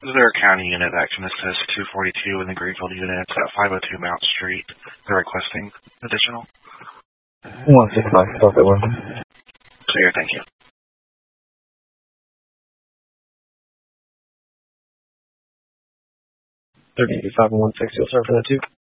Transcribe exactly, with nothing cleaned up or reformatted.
Is there a county unit that can assist two forty-two in the Greenfield units at five oh two Mount Street? They're requesting additional. one six five, start that one. Clear, thank you. thirty-five and one six, you'll start for that too.